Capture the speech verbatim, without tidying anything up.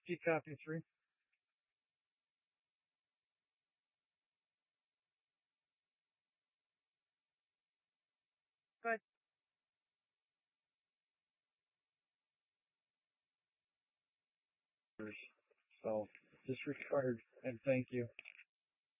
Keep copy three. Good. So disregard and thank you.